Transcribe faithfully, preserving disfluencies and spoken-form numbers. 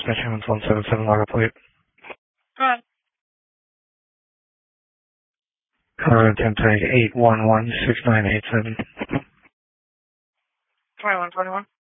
Insurance one seven seven log plate. Go ahead. Car attempt tag eight one one six nine eight seven. twenty-one twenty-one.